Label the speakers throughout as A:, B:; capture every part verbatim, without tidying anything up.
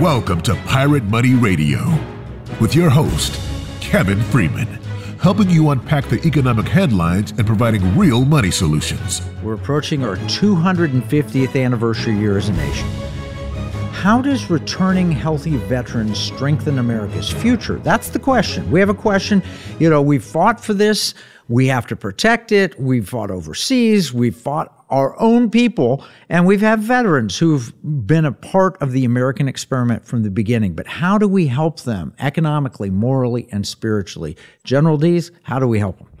A: Welcome to Pirate Money Radio with your host, Kevin Freeman, helping you unpack the economic headlines and providing real money solutions.
B: We're approaching our two hundred fiftieth anniversary year as a nation. How does returning healthy veterans strengthen America's future? That's the question. We have a question. You know, we've fought for this. We have to protect it. We've fought overseas. We've fought our own people. And we've had veterans who've been a part of the American experiment from the beginning. But how do we help them economically, morally, and spiritually? General Dees, how do we help them?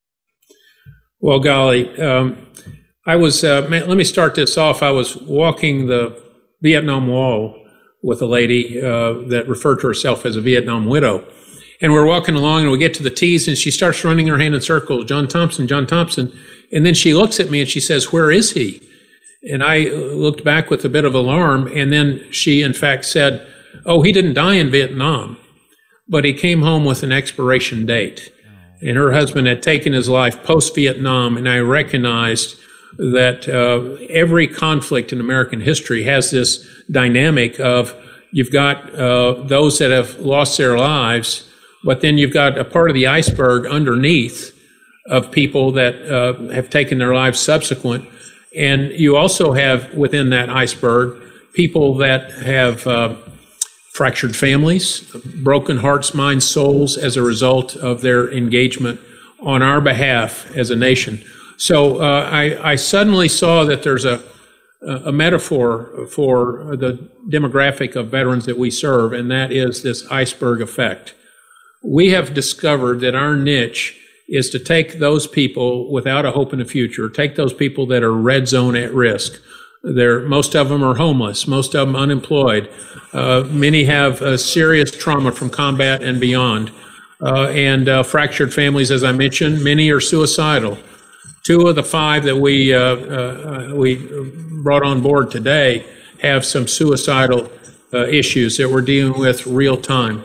C: Well, golly, um, I was, uh, let me start this off. I was walking the Vietnam Wall with a lady uh, that referred to herself as a Vietnam widow. And we're walking along and we get to the T's and she starts running her hand in circles, John Thompson, John Thompson. And then she looks at me and she says, "Where is he?" And I looked back with a bit of alarm. And then she, in fact, said, "Oh, he didn't die in Vietnam, but he came home with an expiration date." And her husband had taken his life post-Vietnam. And I recognized that uh, every conflict in American history has this dynamic of you've got uh, those that have lost their lives, but then you've got a part of the iceberg underneath of people that uh, have taken their lives subsequent. And you also have within that iceberg people that have uh, fractured families, broken hearts, minds, souls as a result of their engagement on our behalf as a nation. So uh, I, I suddenly saw that there's a, a metaphor for the demographic of veterans that we serve, and that is this iceberg effect. We have discovered that our niche is to take those people without a hope in the future, take those people that are red zone at risk. They're, most of them are homeless, most of them unemployed. Uh, many have uh, serious trauma from combat and beyond. Uh, and uh, fractured families, as I mentioned, many are suicidal. Two of the five that we uh, uh, we brought on board today have some suicidal uh, issues that we're dealing with real time.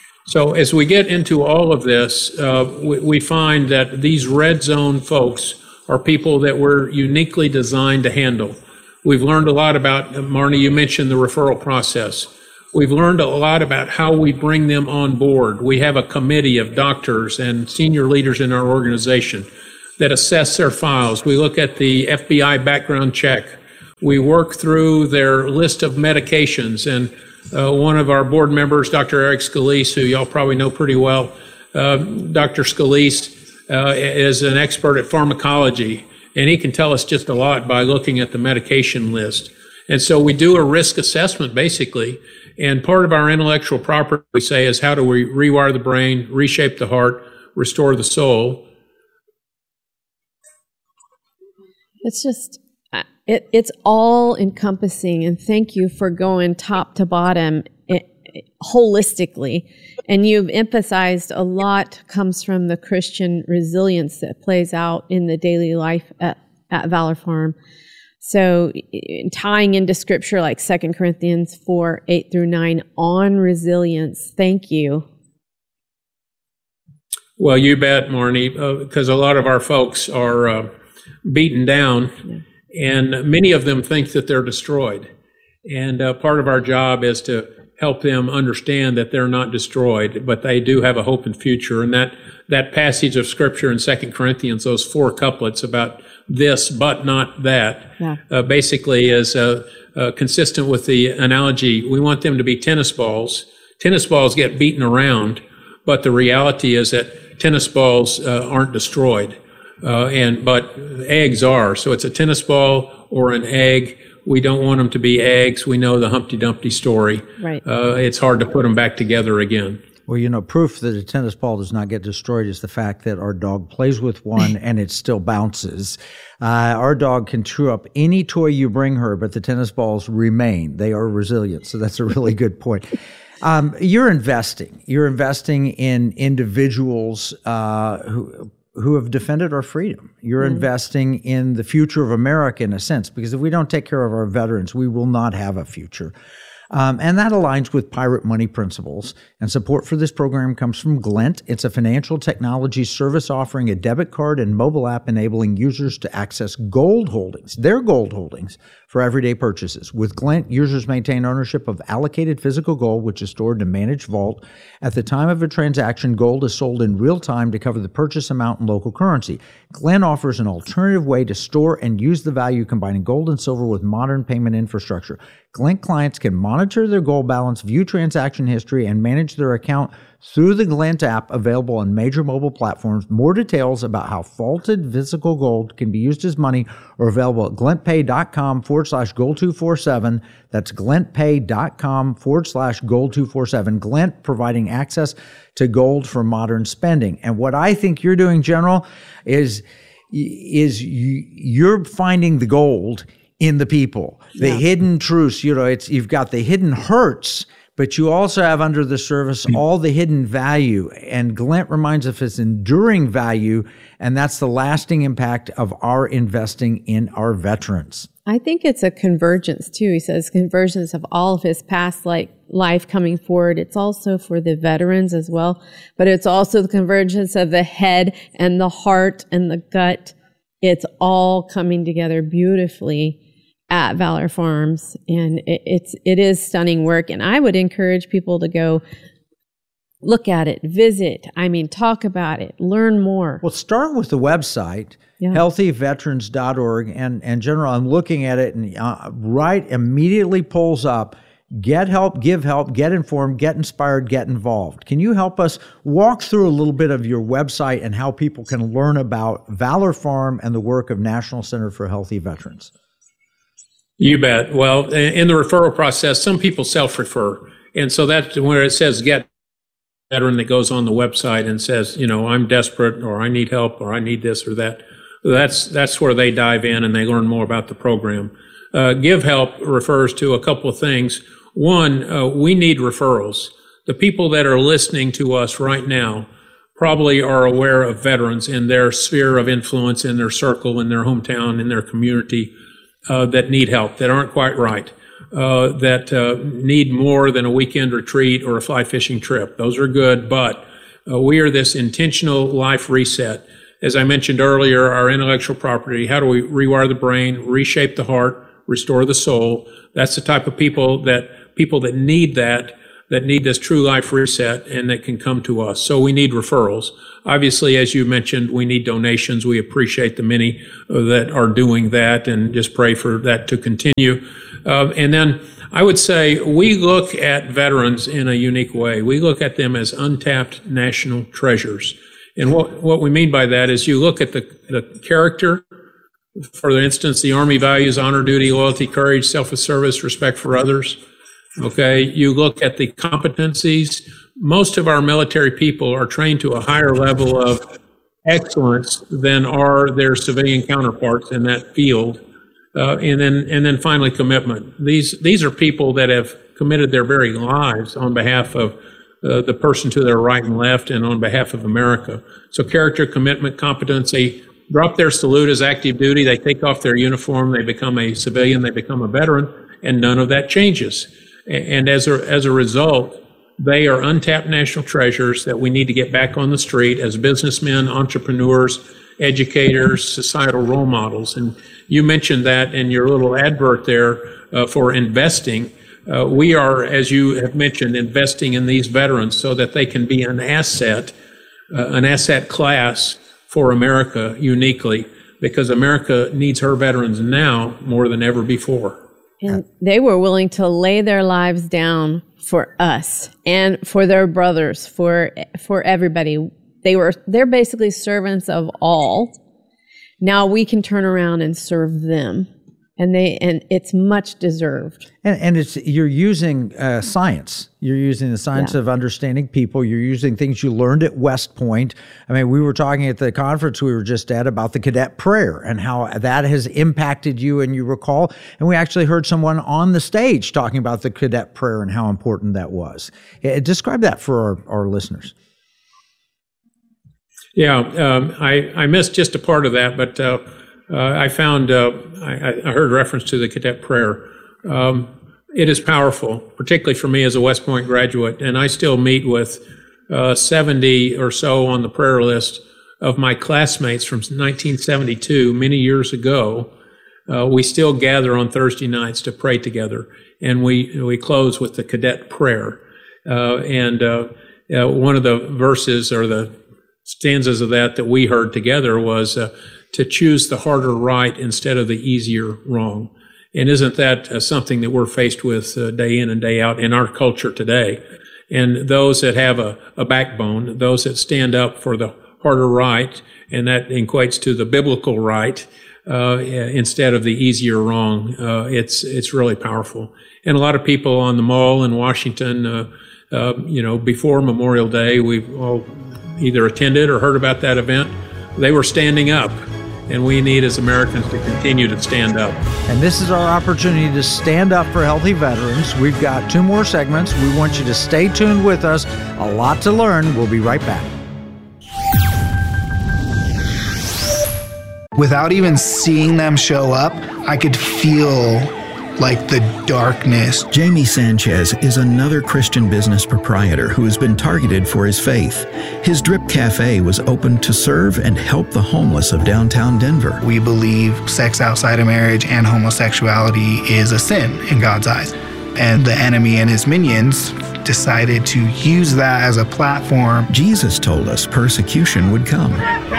C: So as we get into all of this, uh, we, we find that these red zone folks are people that we're uniquely designed to handle. We've learned a lot about, Marnie, you mentioned the referral process. We've learned a lot about how we bring them on board. We have a committee of doctors and senior leaders in our organization that assess their files. We look at the F B I background check. We work through their list of medications. And uh, one of our board members, Doctor Eric Scalise, who y'all probably know pretty well, uh, Doctor Scalise uh, is an expert at pharmacology, and he can tell us just a lot by looking at the medication list. And so we do a risk assessment, basically. And part of our intellectual property, we say, is how do we rewire the brain, reshape the heart, restore the soul.
D: It's just, it, it's all encompassing, and thank you for going top to bottom it, it, holistically. And you've emphasized a lot comes from the Christian resilience that plays out in the daily life at, at Valor Farm. So tying into scripture like Second Corinthians four, eight through nine on resilience. Thank you.
C: Well, you bet, Marnie, because uh, a lot of our folks are uh, beaten down, yeah. and many of them think that they're destroyed. And uh, part of our job is to help them understand that they're not destroyed, but they do have a hope and future. And that, that passage of scripture in Second Corinthians, those four couplets about this, but not that, yeah. uh, basically is uh, uh, consistent with the analogy. We want them to be tennis balls. Tennis balls get beaten around, but the reality is that tennis balls uh, aren't destroyed. Uh, and but eggs are. So it's a tennis ball or an egg. We don't want them to be eggs. We know the Humpty Dumpty story. Right. Uh, it's hard to put them back together again.
B: Well, you know, proof that a tennis ball does not get destroyed is the fact that our dog plays with one and it still bounces. Uh, our dog can chew up any toy you bring her, but the tennis balls remain. They are resilient. So that's a really good point. Um, you're investing. You're investing in individuals uh, who who have defended our freedom. You're mm-hmm. investing in the future of America in a sense, because if we don't take care of our veterans, we will not have a future. Um, and that aligns with Pirate Money principles. And support for this program comes from Glint. It's a financial technology service offering a debit card and mobile app enabling users to access gold holdings, their gold holdings, for everyday purchases. With Glint, users maintain ownership of allocated physical gold, which is stored in a managed vault. At the time of a transaction, gold is sold in real time to cover the purchase amount in local currency. Glint offers an alternative way to store and use the value, combining gold and silver with modern payment infrastructure. Glint clients can monitor their gold balance, view transaction history, and manage their account through the Glint app, available on major mobile platforms. More details about how vaulted physical gold can be used as money are available at glintpay.com forward slash gold 247. That's glintpay.com forward slash gold 247. Glint, providing access to gold for modern spending. And what I think you're doing, General, is, is you, you're finding the gold in the people, the yeah. hidden truths. You know, it's, you've got the hidden hurts, but you also have under the surface all the hidden value. And Glint reminds us of its enduring value, and that's the lasting impact of our investing in our veterans.
D: I think it's a convergence, too. He says convergence of all of his past like life coming forward. It's also for the veterans as well, but it's also the convergence of the head and the heart and the gut. It's all coming together beautifully at Valor Farms, and it, it's it is stunning work. And I would encourage people to go look at it, visit. I mean, talk about it, learn more.
B: Well, start with the website, yeah. healthy veterans dot org, and and General, I'm looking at it, and uh, right immediately pulls up: get help, give help, get informed, get inspired, get involved. Can you help us walk through a little bit of your website and how people can learn about Valor Farm and the work of National Center for Healthy Veterans?
C: You bet. Well, in the referral process, some people self-refer. And so that's where it says get veteran that goes on the website and says, you know, I'm desperate, or I need help, or I need this or that. That's, that's where they dive in and they learn more about the program. Uh, Give Help refers to a couple of things. One, uh, we need referrals. The people that are listening to us right now probably are aware of veterans in their sphere of influence, in their circle, in their hometown, in their community. Uh, that need help, that aren't quite right, uh, that uh, need more than a weekend retreat or a fly fishing trip. Those are good, but uh, we are this intentional life reset. As I mentioned earlier, our intellectual property, how do we rewire the brain, reshape the heart, restore the soul? That's the type of people that people that need that, that need this true life reset, and that can come to us. So we need referrals. Obviously, as you mentioned, we need donations. We appreciate the many that are doing that, and just pray for that to continue. Uh, and then I would say we look at veterans in a unique way. We look at them as untapped national treasures. And what, what we mean by that is you look at the, the character. For instance, the Army values honor, duty, loyalty, courage, self-service, respect for others. Okay, you look at the competencies. Most of our military people are trained to a higher level of excellence than are their civilian counterparts in that field. Uh, and then, and then finally, commitment. These, these are people that have committed their very lives on behalf of uh, the person to their right and left, and on behalf of America. So character, commitment, competency. Drop their salute as active duty. They take off their uniform. They become a civilian. They become a veteran, and none of that changes. And as a, as a result, they are untapped national treasures that we need to get back on the street as businessmen, entrepreneurs, educators, societal role models. And you mentioned that in your little advert there uh, for investing. Uh, we are, as you have mentioned, investing in these veterans so that they can be an asset, uh, an asset class for America uniquely, because America needs her veterans now more than ever before.
D: And they were willing to lay their lives down for us and for their brothers, for for everybody. They were they're basically servants of all. Now we can turn around and serve them, and they and it's much deserved.
B: And, and it's you're using uh, science. You're using the science yeah. of understanding people. You're using things you learned at West Point. I mean, we were talking at the conference we were just at about the cadet prayer and how that has impacted you, and you recall. And we actually heard someone on the stage talking about the cadet prayer and how important that was. Uh, describe that for our, our listeners.
C: Yeah, um, I, I missed just a part of that, but uh, uh, I found, uh, I, I heard reference to the cadet prayer. Um, it is powerful, particularly for me as a West Point graduate, and I still meet with uh, seventy or so on the prayer list of my classmates from nineteen seventy-two, many years ago, uh, we still gather on Thursday nights to pray together, and we we close with the cadet prayer. Uh, and uh, uh, one of the verses or the stanzas of that that we heard together was uh, to choose the harder right instead of the easier wrong. And isn't that uh, something that we're faced with uh, day in and day out in our culture today? And those that have a, a backbone, those that stand up for the harder right, and that equates to the biblical right, uh, instead of the easier wrong, uh, it's it's really powerful. And a lot of people on the Mall in Washington, uh, uh, you know, before Memorial Day, we've all either attended or heard about that event. They were standing up. And we need, as Americans, to continue to stand up.
B: And this is our opportunity to stand up for healthy veterans. We've got two more segments. We want you to stay tuned with us. A lot to learn. We'll be right back.
E: Without even seeing them show up, I could feel like the darkness.
F: Jamie Sanchez is another Christian business proprietor who has been targeted for his faith. His Drip Cafe was opened to serve and help the homeless of downtown Denver.
E: We believe sex outside of marriage and homosexuality is a sin in God's eyes. And the enemy and his minions decided to use that as a platform.
F: Jesus told us persecution would come.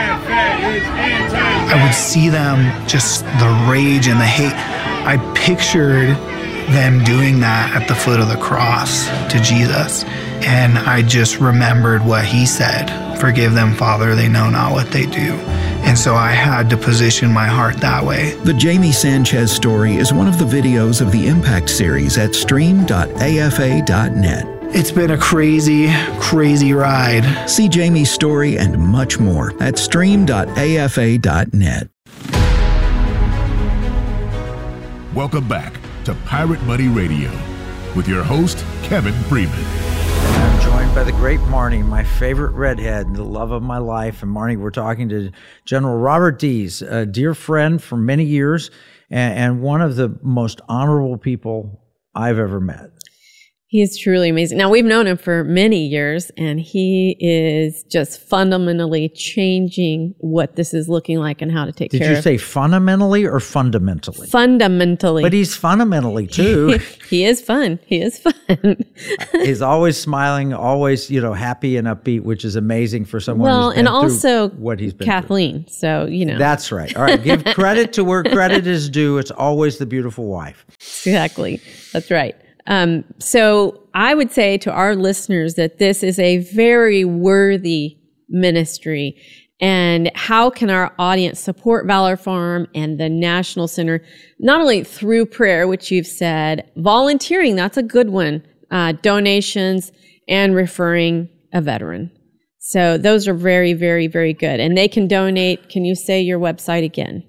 E: I would see them, just the rage and the hate. I pictured them doing that at the foot of the cross to Jesus. And I just remembered what he said, "Forgive them, Father, they know not what they do." And so I had to position my heart that way.
F: The Jamie Sanchez story is one of the videos of the Impact series at stream dot a f a dot net.
E: It's been a crazy, crazy ride.
F: See Jamie's story and much more at stream dot a f a dot net.
A: Welcome back to Pirate Money Radio with your host, Kevin Freeman.
B: I'm joined by the great Marnie, my favorite redhead, the love of my life. And Marnie, we're talking to General Robert Dees, a dear friend for many years and, and one of the most honorable people I've ever met.
D: He is truly amazing. Now, we've known him for many years, and he is just fundamentally changing what this is looking like and how to take
B: Did
D: care of.
B: you say fundamentally or fundamentally?
D: Fundamentally.
B: But he's fundamentally, too.
D: He is fun. He is fun.
B: He's always smiling, always, you know, happy and upbeat, which is amazing for someone
D: well,
B: who's been
D: and also
B: through what he's been
D: Kathleen.
B: through.
D: So, you know.
B: That's right. All right. Give credit to where credit is due. It's always the beautiful wife.
D: Exactly. That's right. Um, so I would say to our listeners that this is a very worthy ministry. And how can our audience support Valor Farm and the National Center? Not only through prayer, which you've said, volunteering, that's a good one, uh, donations, and referring a veteran. So those are very, very, very good. And they can donate. Can you say your website again?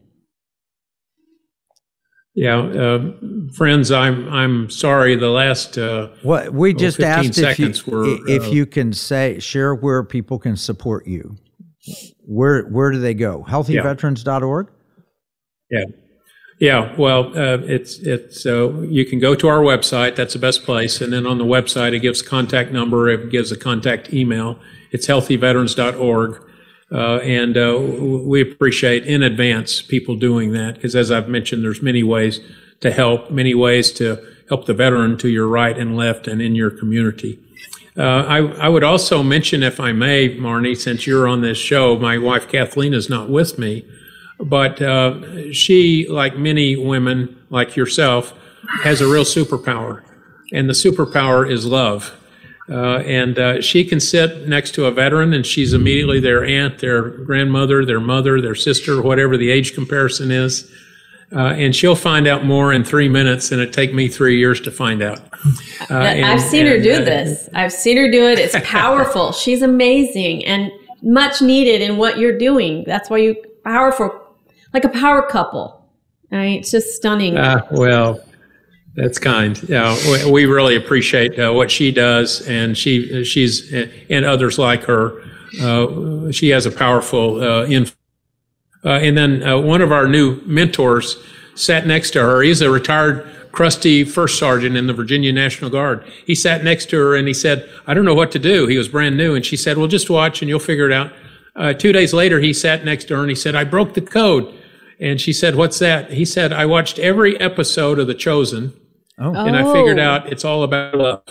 C: Yeah, uh, friends, I'm I'm sorry. The last uh,
B: what we just
C: oh,
B: asked if you,
C: were,
B: if
C: uh,
B: you can say share where people can support you. Where where do they go? healthy veterans dot org?
C: Yeah, yeah. Well, uh, it's it's uh, you can go to our website. That's the best place. And then on the website, it gives contact number. It gives a contact email. It's healthy veterans dot org. Uh, and uh, we appreciate in advance people doing that because, as I've mentioned, there's many ways to help, many ways to help the veteran to your right and left and in your community. Uh, I, I would also mention, if I may, Marnie, since you're on this show, my wife Kathleen is not with me, but uh, she, like many women like yourself, has a real superpower, and the superpower is love. Uh, and uh, she can sit next to a veteran, and she's immediately their aunt, their grandmother, their mother, their sister, whatever the age comparison is. Uh, and she'll find out more in three minutes than it take me three years to find out. Uh, and,
D: I've seen her
C: and,
D: do
C: uh,
D: this. I've seen her do it. It's powerful. She's amazing and much needed in what you're doing. That's why you powerful, like a power couple. Right? It's just stunning.
C: Uh, well. That's kind. Yeah, we, we really appreciate uh, what she does, and she she's and others like her. Uh, she has a powerful uh, influence. Uh, and then uh, one of our new mentors sat next to her. He's a retired, crusty first sergeant in the Virginia National Guard. He sat next to her and he said, "I don't know what to do." He was brand new, and she said, "Well, just watch and you'll figure it out." Uh, two days later, he sat next to her and he said, "I broke the code." And she said, "What's that?" He said, "I watched every episode of The Chosen,
B: Oh.
C: and I figured out it's all about love."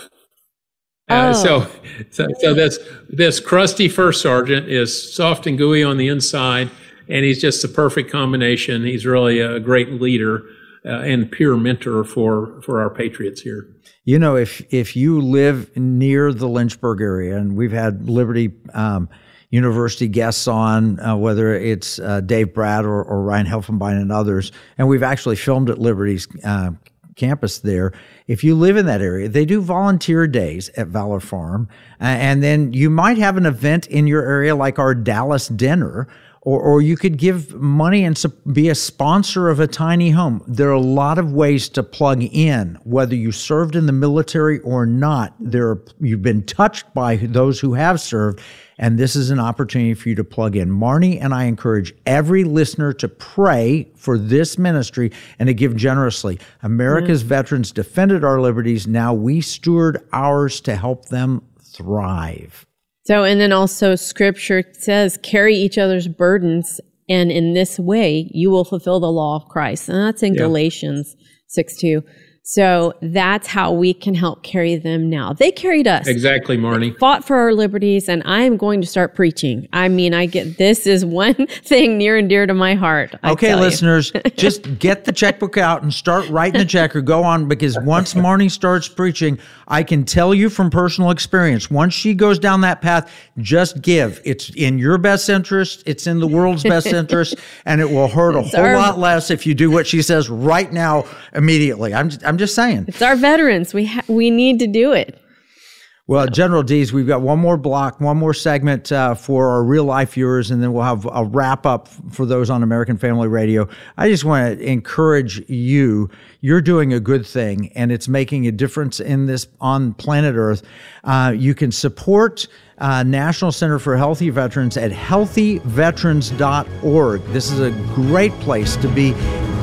C: Uh,
D: Oh.
C: so, so, so this this crusty first sergeant is soft and gooey on the inside, and he's just the perfect combination. He's really a great leader uh, and peer mentor for for our patriots here.
B: You know, if if you live near the Lynchburg area, and we've had Liberty um, University guests on, uh, whether it's uh, Dave Bratt or, or Ryan Helfenbein and others, and we've actually filmed at Liberty's uh, campus there. If you live in that area, they do volunteer days at Valor Farm, uh, and then you might have an event in your area like our Dallas dinner, or, or you could give money and be a sponsor of a tiny home. There are a lot of ways to plug in, whether you served in the military or not. There are, you've been touched by those who have served, and this is an opportunity for you to plug in. Marnie and I encourage every listener to pray for this ministry and to give generously. America's mm-hmm. veterans defended our liberties. Now we steward ours to help them thrive.
D: So, and then also scripture says, carry each other's burdens, and in this way you will fulfill the law of Christ. And that's in yeah. Galatians six two. So that's how we can help carry them now. They carried us.
C: Exactly, Marnie.
D: They fought for our liberties, and I am going to start preaching. I mean, I get, this is one thing near and dear to my heart. I
B: okay, listeners, just get the checkbook out and start writing the check or go on, because once Marnie starts preaching, I can tell you from personal experience, once she goes down that path, just give. It's in your best interest. It's in the world's best interest, and it will hurt a it's whole our, lot less if you do what she says right now, immediately. I'm just, I'm just saying.
D: It's our veterans. We ha- we need to do it.
B: Well, General Dees, we've got one more block, one more segment uh, for our real life viewers, and then we'll have a wrap up for those on American Family Radio. I just want to encourage you. You're doing a good thing, and it's making a difference in this on planet Earth. Uh, you can support uh, National Center for Healthy Veterans at healthy veterans dot org. This is a great place to be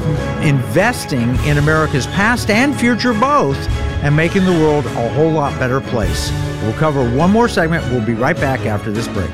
B: investing in America's past and future both, and making the world a whole lot better place. We'll cover one more segment. We'll be right back after this break.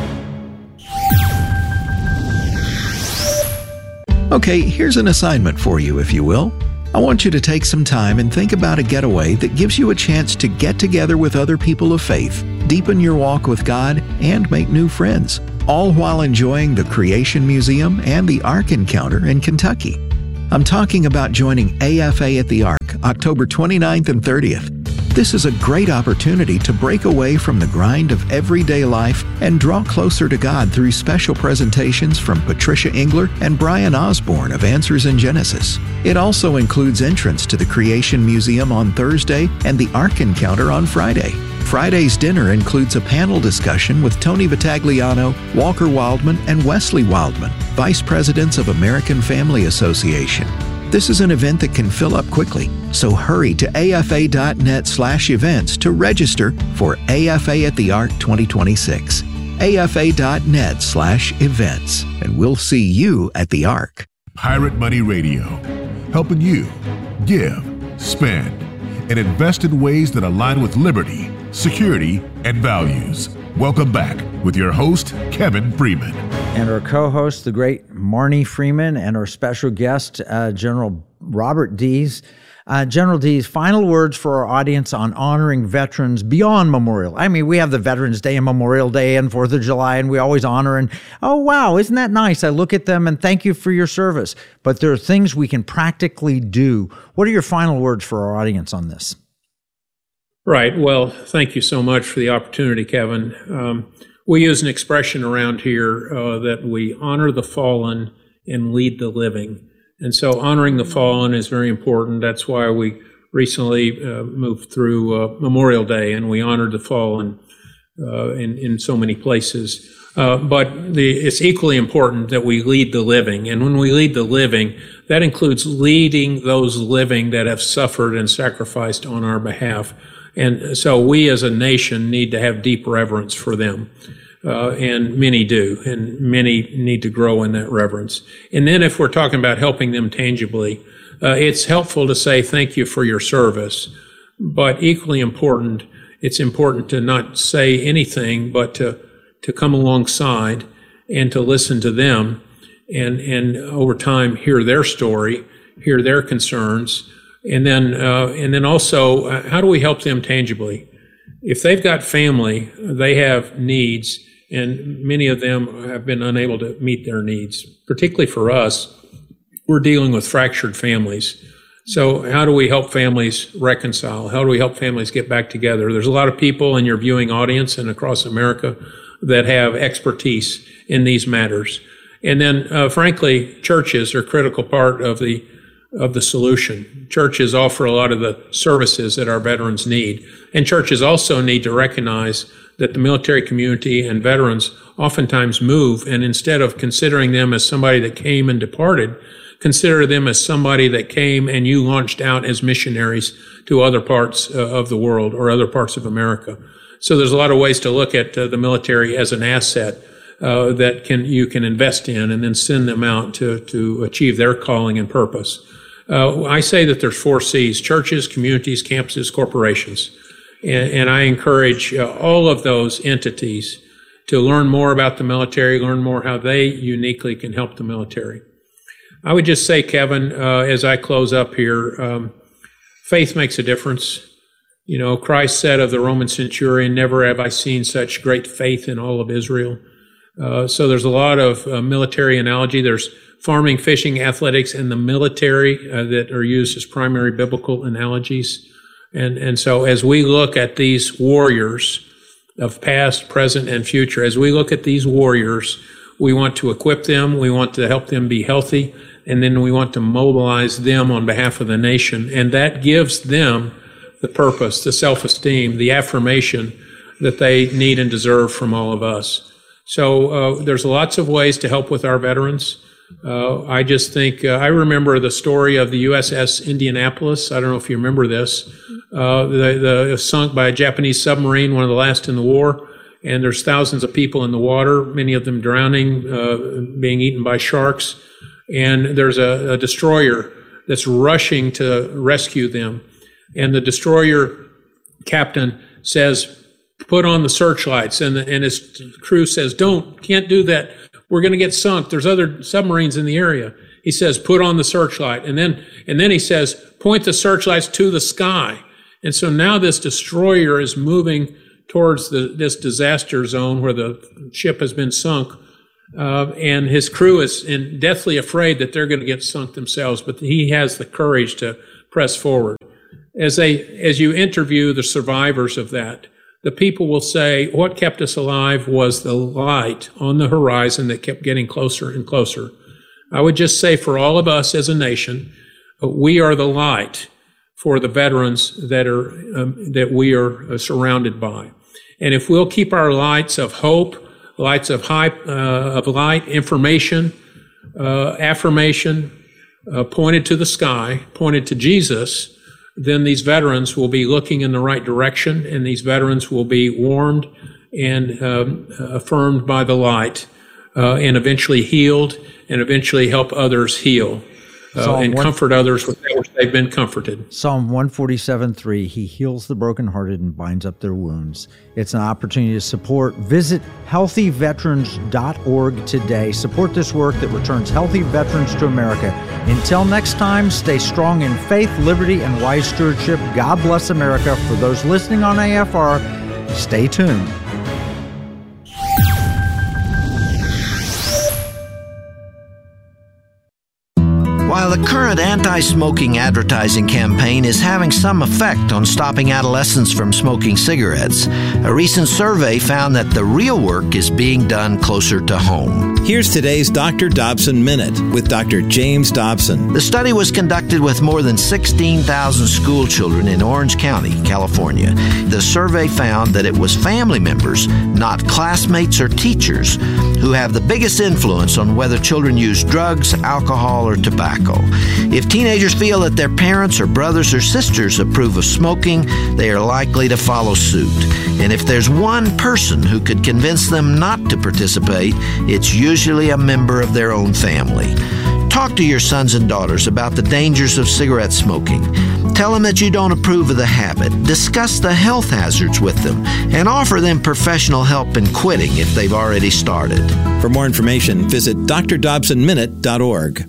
F: Okay, here's an assignment for you, if you will. I want you to take some time and think about a getaway that gives you a chance to get together with other people of faith, deepen your walk with God, and make new friends, all while enjoying the Creation Museum and the Ark Encounter in Kentucky. I'm talking about joining A F A at the Ark, October twenty-ninth and thirtieth. This is a great opportunity to break away from the grind of everyday life and draw closer to God through special presentations from Patricia Engler and Brian Osborne of Answers in Genesis. It also includes entrance to the Creation Museum on Thursday and the Ark Encounter on Friday. Friday's dinner includes a panel discussion with Tony Vitagliano, Walker Wildman, and Wesley Wildman, Vice Presidents of American Family Association. This is an event that can fill up quickly, so hurry to afa.net slash events to register for A F A at the Ark twenty twenty-six. afa.net slash events, and we'll see you at the Ark.
A: Pirate Money Radio, helping you give, spend, and invest in ways that align with liberty, security, and values. Welcome back with your host, Kevin Freeman.
B: And our co-host, the great Marnie Freeman, and our special guest, uh, General Robert Dees. Uh, General Dees, final words for our audience on honoring veterans beyond Memorial. I mean, we have the Veterans Day and Memorial Day and fourth of July, and we always honor, and oh, wow, isn't that nice? I look at them and thank you for your service. But there are things we can practically do. What are your final words for our audience on this?
C: Right. Well, thank you so much for the opportunity, Kevin. Um, we use an expression around here uh, that we honor the fallen and lead the living. And so honoring the fallen is very important. That's why we recently uh, moved through uh, Memorial Day, and we honored the fallen uh, in, in so many places. Uh, but the, it's equally important that we lead the living. And when we lead the living, that includes leading those living that have suffered and sacrificed on our behalf. And so we as a nation need to have deep reverence for them. Uh, and many do, and many need to grow in that reverence. And then if we're talking about helping them tangibly, uh, it's helpful to say thank you for your service. But equally important, it's important to not say anything, but to, to come alongside and to listen to them and, and over time hear their story, hear their concerns, and then, uh, and then also, uh, how do we help them tangibly? If they've got family, they have needs, and many of them have been unable to meet their needs. Particularly for us, we're dealing with fractured families. So how do we help families reconcile? How do we help families get back together? There's a lot of people in your viewing audience and across America that have expertise in these matters. And then, uh, frankly, churches are a critical part of the of the solution. Churches offer a lot of the services that our veterans need. And churches also need to recognize that the military community and veterans oftentimes move, and instead of considering them as somebody that came and departed, consider them as somebody that came and you launched out as missionaries to other parts uh, of the world or other parts of America. So there's a lot of ways to look at uh, the military as an asset uh, that can you can invest in and then send them out to, to achieve their calling and purpose. Uh, I say that there's four C's: churches, communities, campuses, corporations. And, and I encourage uh, all of those entities to learn more about the military, learn more how they uniquely can help the military. I would just say, Kevin, uh, as I close up here, um, faith makes a difference. You know, Christ said of the Roman centurion, "Never have I seen such great faith in all of Israel." Uh, so there's a lot of uh, military analogy. There's farming, fishing, athletics, and the military uh, that are used as primary biblical analogies. And, and so as we look at these warriors of past, present, and future, as we look at these warriors, we want to equip them, we want to help them be healthy, and then we want to mobilize them on behalf of the nation. And that gives them the purpose, the self-esteem, the affirmation that they need and deserve from all of us. So uh, there's lots of ways to help with our veterans. Uh, I just think, uh, I remember the story of the U S S Indianapolis. I don't know if you remember this. Uh, the, the, it was sunk by a Japanese submarine, one of the last in the war. And there's thousands of people in the water, many of them drowning, uh, being eaten by sharks. And there's a, a destroyer that's rushing to rescue them. And the destroyer captain says, "Put on the searchlights." And, the, and his crew says, "Don't, can't do that. We're going to get sunk. There's other submarines in the area." He says, "Put on the searchlight." And then, and then he says, "Point the searchlights to the sky." And so now this destroyer is moving towards the, this disaster zone where the ship has been sunk. Uh, and his crew is in deathly afraid that they're going to get sunk themselves, but he has the courage to press forward. As they, as you interview the survivors of that, the people will say, what kept us alive was the light on the horizon that kept getting closer and closer. I would just say for all of us as a nation, we are the light for the veterans that are um, that we are uh, surrounded by. And if we'll keep our lights of hope, lights of high, uh, of light, information, uh, affirmation, uh, pointed to the sky, pointed to Jesus, then these veterans will be looking in the right direction, and these veterans will be warmed and um, affirmed by the light, uh, and eventually healed, and eventually help others heal. Uh, and one, comfort others with which they've been comforted.
B: Psalm one forty-seven three, He heals the brokenhearted and binds up their wounds. It's an opportunity to support. Visit healthy veterans dot org today. Support this work that returns healthy veterans to America. Until next time, stay strong in faith, liberty, and wise stewardship. God bless America. For those listening on A F R, stay tuned.
G: While the current anti-smoking advertising campaign is having some effect on stopping adolescents from smoking cigarettes, a recent survey found that the real work is being done closer to home.
F: Here's today's Doctor Dobson Minute with Doctor James Dobson.
G: The study was conducted with more than sixteen thousand school children in Orange County, California. The survey found that it was family members, not classmates or teachers, who have the biggest influence on whether children use drugs, alcohol, or tobacco. If teenagers feel that their parents or brothers or sisters approve of smoking, they are likely to follow suit. And if there's one person who could convince them not to participate, it's usually a member of their own family. Talk to your sons and daughters about the dangers of cigarette smoking. Tell them that you don't approve of the habit. Discuss the health hazards with them and offer them professional help in quitting if they've already started.
H: For more information, visit d r dobson minute dot org.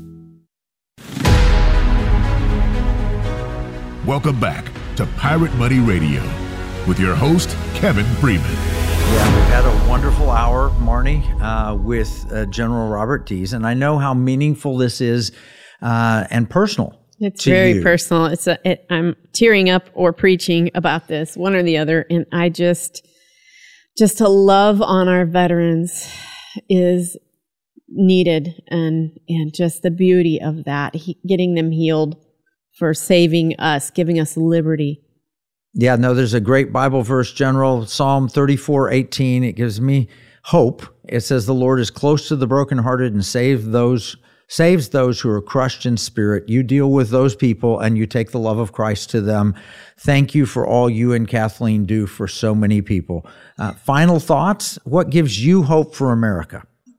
A: Welcome back to Pirate Money Radio with your host, Kevin Freeman.
B: Yeah, we've had a wonderful hour, Marnie, uh, with uh, General Robert Dees, and I know how meaningful this is uh, and personal.
D: It's very you. personal. It's a, it, I'm tearing up or preaching about this, one or the other, and I just, just to love on our veterans is needed, and and just the beauty of that, he, getting them healed for saving us, giving us liberty.
B: Yeah, no, there's a great Bible verse, General, Psalm thirty-four eighteen. It gives me hope. It says, the Lord is close to the brokenhearted and save those, saves those who are crushed in spirit. You deal with those people and you take the love of Christ to them. Thank you for all you and Kathleen do for so many people. Uh, final thoughts? What gives you hope for America?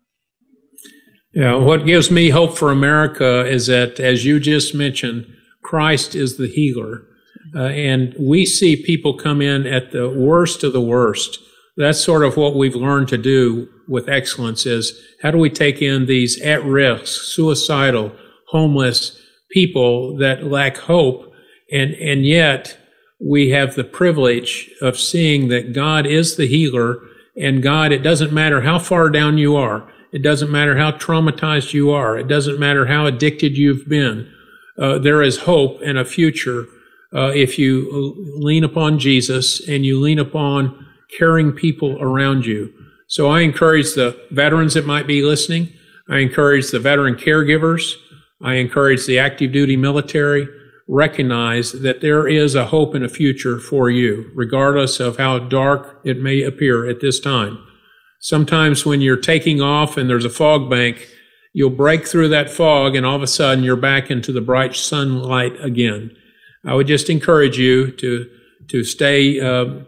C: Yeah, what gives me hope for America is that, as you just mentioned, Christ is the healer. Uh, and we see people come in at the worst of the worst. That's sort of what we've learned to do with excellence is how do we take in these at-risk, suicidal, homeless people that lack hope, and, and yet we have the privilege of seeing that God is the healer, and God, it doesn't matter how far down you are. It doesn't matter how traumatized you are. It doesn't matter how addicted you've been. Uh, there is hope and a future uh, if you lean upon Jesus and you lean upon caring people around you. So I encourage the veterans that might be listening. I encourage the veteran caregivers. I encourage the active duty military. Recognize that there is a hope and a future for you, regardless of how dark it may appear at this time. Sometimes when you're taking off and there's a fog bank, you'll break through that fog and all of a sudden you're back into the bright sunlight again. I would just encourage you to to stay uh,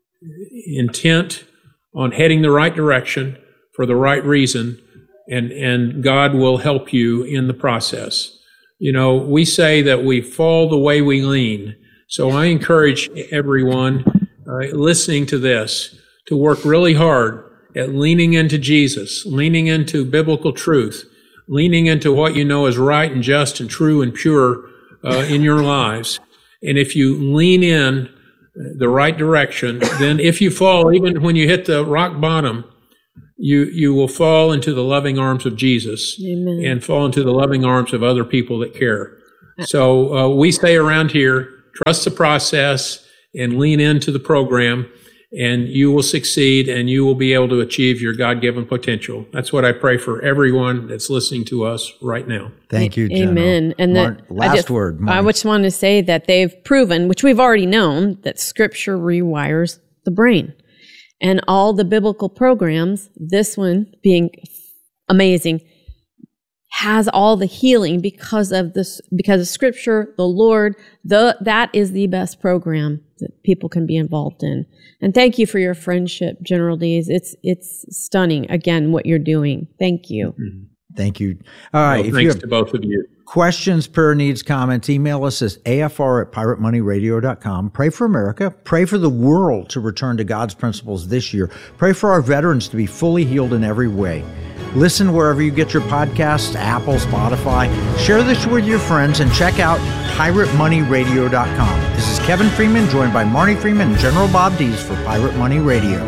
C: intent on heading the right direction for the right reason, and, and God will help you in the process. You know, we say that we fall the way we lean. So I encourage everyone uh, listening to this to work really hard at leaning into Jesus, leaning into biblical truth, leaning into what you know is right and just and true and pure uh, in your lives. And if you lean in the right direction, then if you fall, even when you hit the rock bottom, you you will fall into the loving arms of Jesus. Amen. And fall into the loving arms of other people that care. So uh, we say around here, trust the process and lean into the program, and you will succeed and you will be able to achieve your God-given potential. That's what I pray for everyone that's listening to us right now.
B: Thank you, General.
D: Amen. And
B: Mar-
D: that,
B: last
D: I just,
B: word. Mark.
D: I just want to say that they've proven, which we've already known, that Scripture rewires the brain. And all the biblical programs, this one being amazing, has all the healing because of this, because of Scripture, the Lord. The that is the best program that people can be involved in. And thank you for your friendship, General Dees. It's it's stunning, again, what you're doing. Thank you.
B: Mm-hmm. Thank you. All right.
C: Well,
B: if
C: thanks
B: you have
C: to both of you.
B: Questions, prayer needs, comments, email us at A F R at pirate money radio dot com. Pray for America. Pray for the world to return to God's principles this year. Pray for our veterans to be fully healed in every way. Listen wherever you get your podcasts, Apple, Spotify. Share this with your friends and check out pirate money radio dot com. This is Kevin Freeman, joined by Marnie Freeman and General Bob Dees for Pirate Money Radio.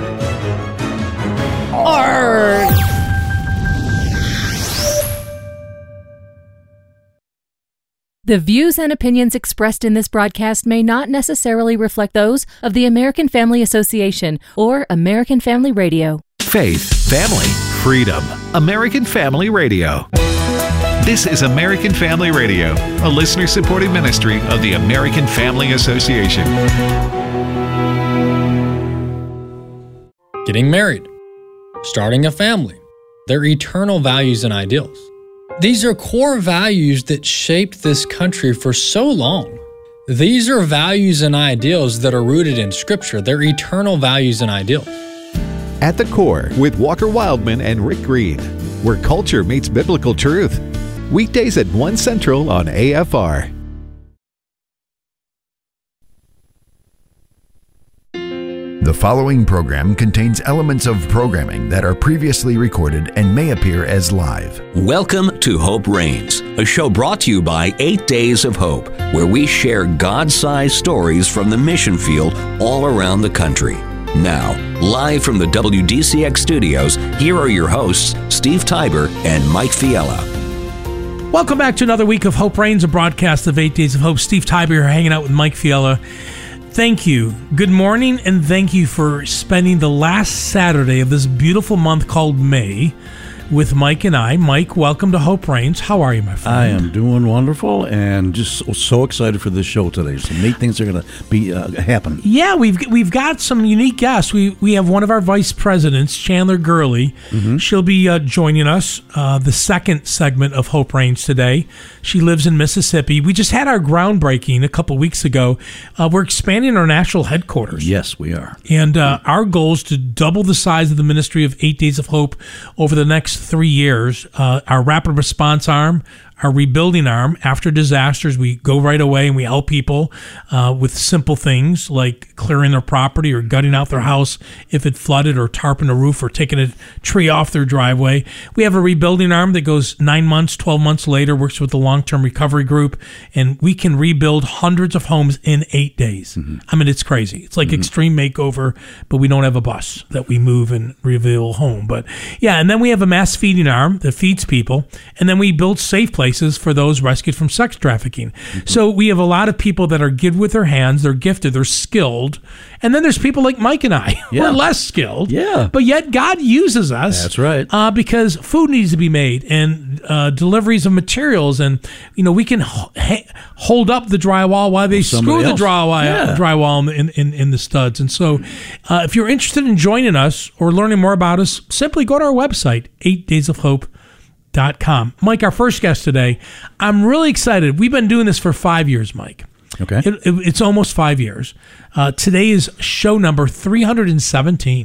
D: Arrgh.
I: The views and opinions expressed in this broadcast may not necessarily reflect those of the American Family Association or American Family Radio.
F: Faith, family, freedom. American Family Radio. This is American Family Radio, a listener-supported ministry of the American Family Association.
J: Getting married, starting a family, their eternal values and ideals. These are core values that shaped this country for so long. These are values and ideals that are rooted in Scripture. They're eternal values and ideals.
F: At the Core with Walker Wildman and Rick Green, where culture meets biblical truth. Weekdays at one Central on A F R.
K: The following program contains elements of programming that are previously recorded and may appear as live.
L: Welcome to Hope Reigns, a show brought to you by Eight Days of Hope, where we share God-sized stories from the mission field all around the country. Now, live from the W D C X studios, here are your hosts, Steve Tybor and Mike Fiala.
M: Welcome back to another week of Hope Reigns, a broadcast of Eight Days of Hope. Steve Tybor here, hanging out with Mike Fiala. Thank you. Good morning, and thank you for spending the last Saturday of this beautiful month called May with Mike and I. Mike, welcome to Hope Reigns. How are you, my friend?
N: I am doing wonderful and just so, so excited for this show today. Some neat things are going to be uh, happening.
M: Yeah, we've we've got some unique guests. We we have one of our vice presidents, Chandler Gurley. Mm-hmm. She'll be uh, joining us uh, the second segment of Hope Reigns today. She lives in Mississippi. We just had our groundbreaking a couple weeks ago. Uh, we're expanding our national headquarters.
N: Yes, we are.
M: And uh, our goal is to double the size of the ministry of Eight Days of Hope over the next three years. Uh, our rapid response arm, our rebuilding arm, after disasters, we go right away and we help people uh, with simple things like clearing their property or gutting out their house if it flooded, or tarping a roof, or taking a tree off their driveway. We have a rebuilding arm that goes nine months, twelve months later, works with the long-term recovery group, and we can rebuild hundreds of homes in eight days. Mm-hmm. I mean, it's crazy. It's like mm-hmm. extreme makeover, but we don't have a bus that we move and reveal home. But yeah, and then we have a mass feeding arm that feeds people, and then we build safe places for those rescued from sex trafficking. Mm-hmm. So we have a lot of people that are good with their hands, they're gifted, they're skilled, and then there's people like Mike and I who yeah. are less skilled,
N: yeah.
M: but yet God uses us.
N: That's right.
M: Uh, because food needs to be made, and uh, deliveries of materials, and you know we can ho- ha- hold up the drywall while they well, screw the drywall, yeah. drywall in, in, in the studs. And so uh, if you're interested in joining us or learning more about us, simply go to our website, eight days of hope dot com. Mike, our first guest today, I'm really excited. We've been doing this for five years, Mike.
N: Okay.
M: It, it, it's almost five years. Uh, today is show number three hundred seventeen.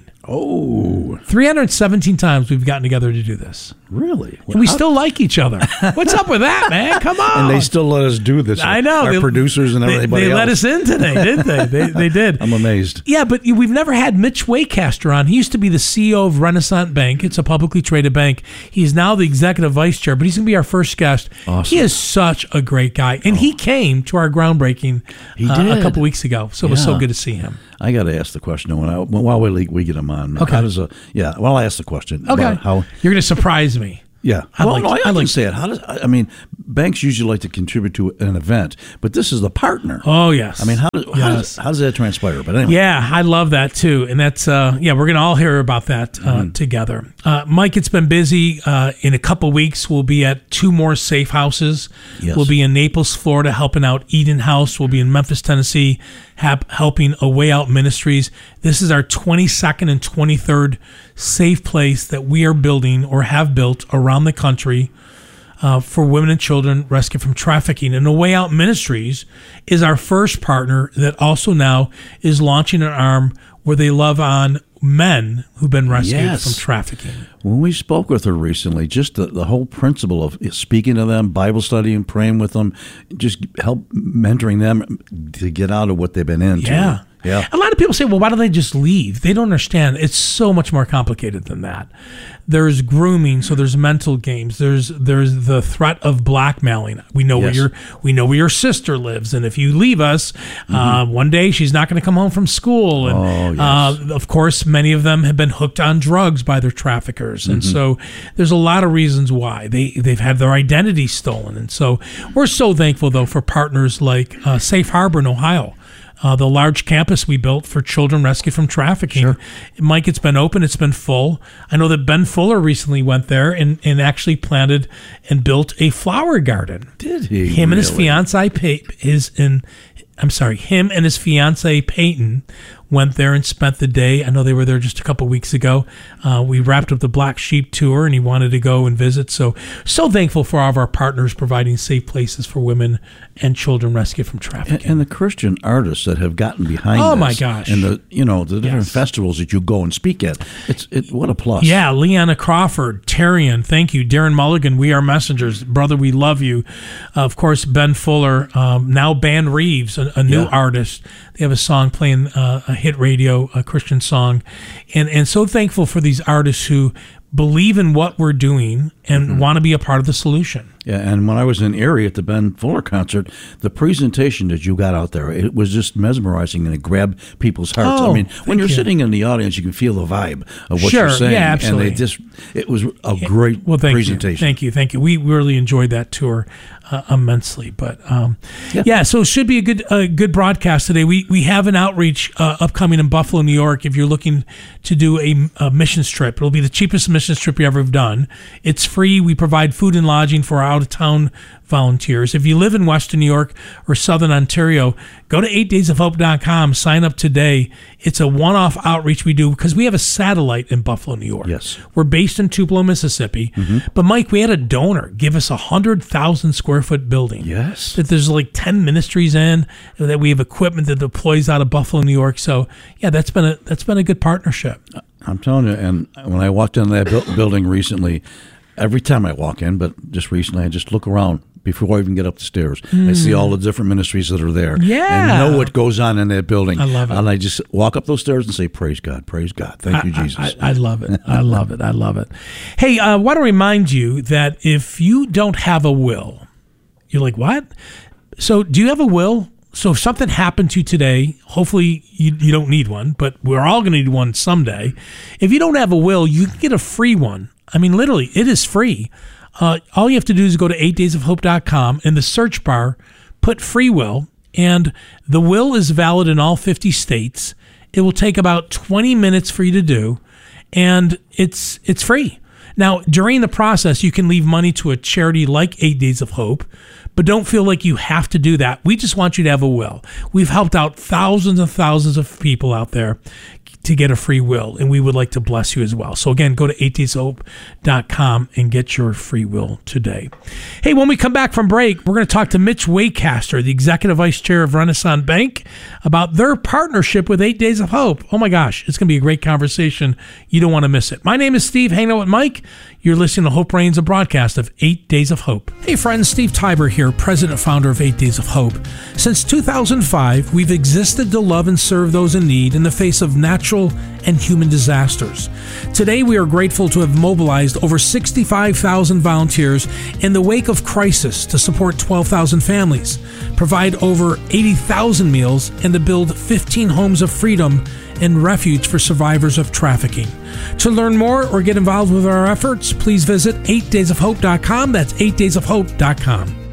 N: Oh.
M: three hundred seventeen times we've gotten together to do this.
N: Really?
M: And we still like each other. What's up with that, man? Come on.
N: And they still let us do this.
M: I know.
N: Our
M: they,
N: producers and everybody
M: They, they
N: else.
M: let us in today, didn't they? They, they did.
N: I'm amazed.
M: Yeah, but we've never had Mitch Waycaster on. He used to be the C E O of Renaissance Bank. It's a publicly traded bank. He's now the executive vice chair, but he's going to be our first guest.
N: Awesome.
M: He is such a great guy. And oh. he came to our groundbreaking
N: he
M: uh,
N: did.
M: a couple weeks ago. So yeah. it was so good to see him.
N: I got to ask the question when I, while we, we get him on.
M: Okay.
N: How does a, yeah, well, I'll ask the question.
M: Okay.
N: About how
M: You're going to surprise me.
N: Yeah.
M: I'd
N: well,
M: like,
N: no, I, I
M: like
N: can say it. How does, I mean, banks usually like to contribute to an event, but this is the partner.
M: Oh, yes.
N: I mean, how does,
M: yes.
N: how does, how does that transpire? But anyway.
M: Yeah, I love that too. And that's, uh, yeah, we're going to all hear about that uh, mm-hmm. together. Uh, Mike, it's been busy. Uh, in a couple weeks, we'll be at two more safe houses.
N: Yes.
M: We'll be in Naples, Florida, helping out Eden House. We'll be in Memphis, Tennessee, hap- helping A Way Out Ministries. This is our twenty-second and twenty-third safe place that we are building or have built around the country uh, for women and children rescued from trafficking. And A Way Out Ministries is our first partner that also now is launching an arm where they love on men who've been rescued
N: yes.
M: from trafficking.
N: When we spoke with her recently, just the, the whole principle of speaking to them, Bible study and praying with them, just help mentoring them to get out of what they've been into.
M: Yeah.
N: Yeah.
M: A lot of people say, well, why don't they just leave? They don't understand. It's so much more complicated than that. There's grooming, so there's mental games. There's there's the threat of blackmailing. We know
N: Yes.
M: where your we know where your sister lives, and if you leave us,
N: Mm-hmm.
M: uh, one day she's not going to come home from school. And
N: Oh, yes.
M: uh, of course, many of them have been hooked on drugs by their traffickers, and
N: Mhm.
M: so there's a lot of reasons why they they've had their identity stolen. And so we're so thankful though for partners like uh, Safe Harbor in Ohio. Uh, the large campus we built for children rescued from trafficking.
N: Sure.
M: Mike, it's been open. It's been full. I know that Ben Fuller recently went there and, and actually planted and built a flower garden.
N: Did he?
M: Him and his
N: really?
M: fiancee, pa- his and I'm sorry, him and his fiancee Peyton went there and spent the day. I know they were there just a couple weeks ago. Uh, we wrapped up the Black Sheep tour, and he wanted to go and visit. So, so thankful for all of our partners providing safe places for women and children rescued from trafficking.
N: And, and the Christian artists that have gotten behind
M: Oh,
N: this,
M: my gosh.
N: and the you know the different
M: Yes.
N: festivals that you go and speak at. It's it what a plus.
M: Yeah, Leanna Crawford, Terrian, thank you. Darren Mulligan, We Are Messengers. Brother, we love you. Uh, of course, Ben Fuller, um, now Ban Reeves, a, a new
N: Yeah.
M: artist. They have a song playing uh, hit radio, a Christian song, and and so thankful for these artists who believe in what we're doing and mm-hmm. want to be a part of the solution.
N: Yeah, and when I was in Erie at the Ben Fuller concert, the presentation that you got out there, it was just mesmerizing and it grabbed people's hearts.
M: Oh,
N: I mean, when you're
M: you.
N: sitting in the audience, you can feel the vibe of what
M: sure,
N: you're saying.
M: Yeah, absolutely.
N: And they just, it was a great
M: well, thank
N: presentation.
M: You. Thank you, thank you. We really enjoyed that tour uh, immensely. But um,
N: yeah.
M: yeah, so it should be a good a good broadcast today. We we have an outreach uh, upcoming in Buffalo, New York. If you're looking to do a, a missions trip, it'll be the cheapest missions trip you ever have done. It's free. We provide food and lodging for our out-of-town volunteers. If you live in Western New York or Southern Ontario, go to eight days of hope dot com, sign up today. It's a one-off outreach we do because we have a satellite in Buffalo, New York.
N: Yes.
M: We're based in Tupelo, Mississippi. Mm-hmm. But Mike, we had a donor give us a one hundred thousand square foot building.
N: Yes.
M: That there's like ten ministries in, that we have equipment that deploys out of Buffalo, New York. So yeah, that's been a that's been a good partnership.
N: I'm telling you, and when I walked in that bu- building recently, every time I walk in, but just recently, I just look around before I even get up the stairs. Mm. I see all the different ministries that are there.
M: Yeah.
N: And know what goes on in that building.
M: I love it.
N: And I just walk up those stairs and say, praise God, praise God. Thank
M: I,
N: you, Jesus.
M: I, I, I love it. I love it. I love it. Hey, I uh, want to remind you that if you don't have a will, you're like, what? So do you have a will? So if something happened to you today, hopefully you, you don't need one, but we're all going to need one someday. If you don't have a will, you can get a free one. I mean, literally, it is free. Uh, all you have to do is go to eight days of hope dot com. In the search bar, put free will, and the will is valid in all fifty states. It will take about twenty minutes for you to do, and it's it's free. Now, during the process, you can leave money to a charity like Eight Days of Hope, but don't feel like you have to do that. We just want you to have a will. We've helped out thousands and thousands of people out there to get a free will, and we would like to bless you as well. So again, go to eight days of hope dot com and get your free will today. Hey, when we come back from break, we're going to talk to Mitch Waycaster, the Executive Vice Chair of Renaissance Bank, about their partnership with Eight Days of Hope. Oh my gosh, it's going to be a great conversation. You don't want to miss it. My name is Steve, hanging out with Mike. You're listening to Hope Reigns, a broadcast of Eight Days of Hope. Hey friends, Steve Tiber here, president and founder of Eight Days of Hope. Since two thousand five, we've existed to love and serve those in need in the face of natural and human disasters. Today, we are grateful to have mobilized over sixty-five thousand volunteers in the wake of crisis to support twelve thousand families, provide over eighty thousand meals, and to build fifteen homes of freedom and refuge for survivors of trafficking. To learn more or get involved with our efforts, please visit eight days of hope dot com. That's eight days of hope dot com.